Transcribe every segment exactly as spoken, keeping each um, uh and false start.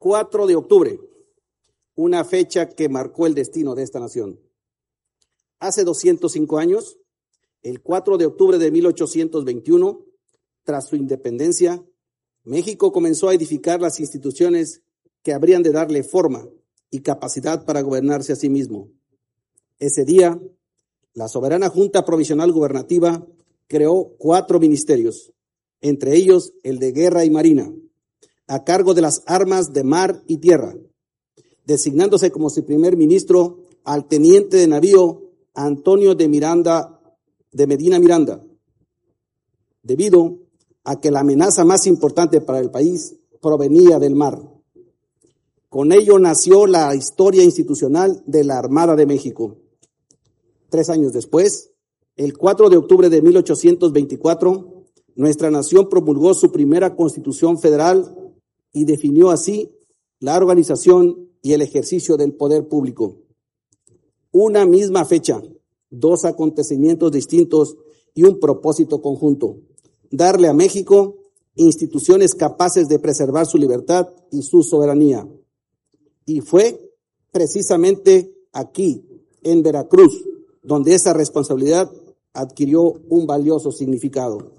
cuatro de octubre, una fecha que marcó el destino de esta nación. Hace doscientos cinco años, el cuatro de octubre de mil ochocientos veintiuno, tras su independencia, México comenzó a edificar las instituciones que habrían de darle forma y capacidad para gobernarse a sí mismo. Ese día, la soberana Junta Provisional Gubernativa creó cuatro ministerios, entre ellos el de Guerra y Marina, a cargo de las armas de mar y tierra, designándose como su primer ministro al teniente de navío Antonio de Miranda, de Medina Miranda, debido a que la amenaza más importante para el país provenía del mar. Con ello nació la historia institucional de la Armada de México. Tres años después, el cuatro de octubre de mil ochocientos veinticuatro, nuestra nación promulgó su primera Constitución Federal y definió así la organización y el ejercicio del poder público. Una misma fecha, dos acontecimientos distintos y un propósito conjunto: darle a México instituciones capaces de preservar su libertad y su soberanía. Y fue precisamente aquí, en Veracruz, donde esa responsabilidad adquirió un valioso significado.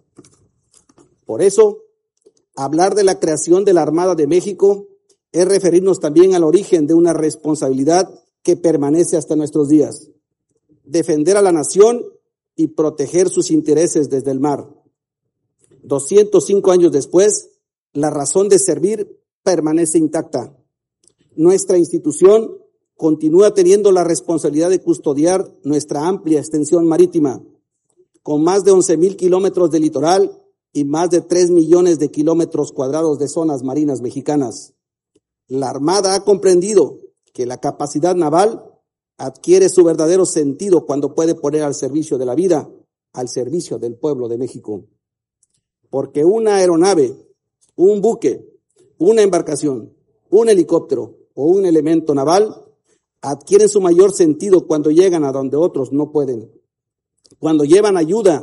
Por eso, hablar de la creación de la Armada de México es referirnos también al origen de una responsabilidad que permanece hasta nuestros días: defender a la nación y proteger sus intereses desde el mar. doscientos cinco años después, la razón de servir permanece intacta. Nuestra institución continúa teniendo la responsabilidad de custodiar nuestra amplia extensión marítima, con más de once mil kilómetros de litoral y más de tres millones de kilómetros cuadrados de zonas marinas mexicanas. La Armada ha comprendido que la capacidad naval adquiere su verdadero sentido cuando puede poner al servicio de la vida, al servicio del pueblo de México. Porque una aeronave, un buque, una embarcación, un helicóptero o un elemento naval adquieren su mayor sentido cuando llegan a donde otros no pueden. Cuando llevan ayuda,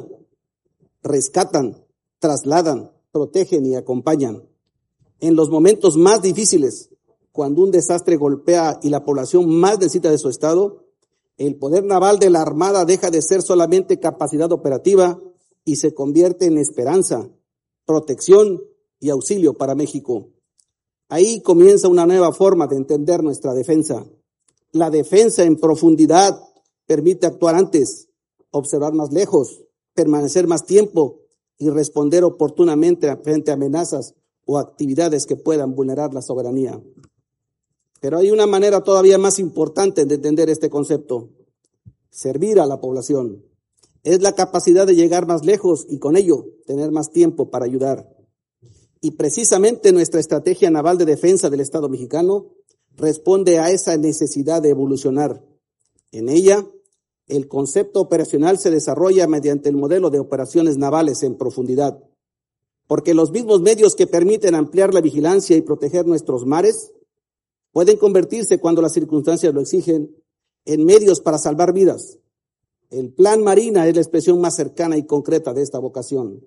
rescatan, trasladan, protegen y acompañan. En los momentos más difíciles, cuando un desastre golpea y la población más necesita de su estado, el poder naval de la Armada deja de ser solamente capacidad operativa y se convierte en esperanza, protección y auxilio para México. Ahí comienza una nueva forma de entender nuestra defensa. La defensa en profundidad permite actuar antes, observar más lejos, permanecer más tiempo y responder oportunamente frente a amenazas o actividades que puedan vulnerar la soberanía. Pero hay una manera todavía más importante de entender este concepto: servir a la población. Es la capacidad de llegar más lejos y con ello tener más tiempo para ayudar. Y precisamente nuestra estrategia naval de defensa del Estado mexicano responde a esa necesidad de evolucionar. En ella, el concepto operacional se desarrolla mediante el modelo de operaciones navales en profundidad, porque los mismos medios que permiten ampliar la vigilancia y proteger nuestros mares pueden convertirse, cuando las circunstancias lo exigen, en medios para salvar vidas. El Plan Marina es la expresión más cercana y concreta de esta vocación.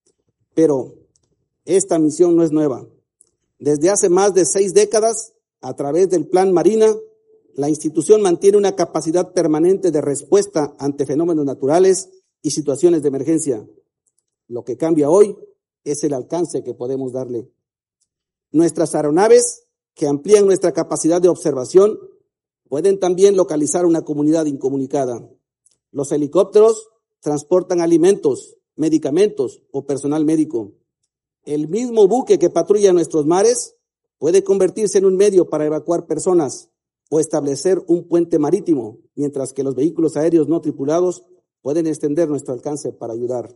Pero esta misión no es nueva. Desde hace más de seis décadas, a través del Plan Marina, la institución mantiene una capacidad permanente de respuesta ante fenómenos naturales y situaciones de emergencia. Lo que cambia hoy es el alcance que podemos darle. Nuestras aeronaves, que amplían nuestra capacidad de observación, pueden también localizar una comunidad incomunicada. Los helicópteros transportan alimentos, medicamentos o personal médico. El mismo buque que patrulla nuestros mares puede convertirse en un medio para evacuar personas o establecer un puente marítimo, mientras que los vehículos aéreos no tripulados pueden extender nuestro alcance para ayudar.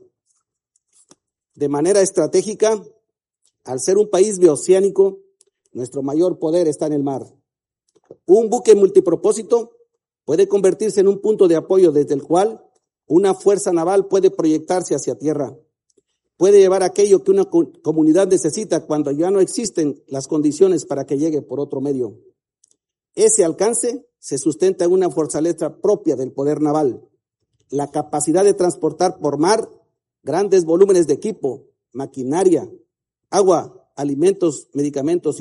De manera estratégica, al ser un país bioceánico, nuestro mayor poder está en el mar. Un buque multipropósito puede convertirse en un punto de apoyo desde el cual una fuerza naval puede proyectarse hacia tierra. Puede llevar aquello que una comunidad necesita cuando ya no existen las condiciones para que llegue por otro medio. Ese alcance se sustenta en una fortaleza propia del poder naval, la capacidad de transportar por mar grandes volúmenes de equipo, maquinaria, agua, alimentos, medicamentos y